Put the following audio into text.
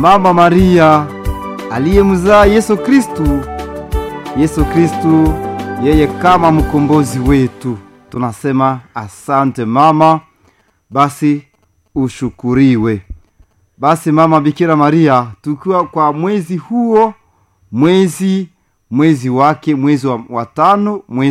Mama Maria aliyemzaa Yesu Kristu. Yesu Kristu yeye kama mkombozi wetu. Tunasema asante mama, basi ushukuriwe. Basi mama Bikira Maria, tukiwa kwa mwezi huo, mwezi wake, mwezi wa 5, mwezi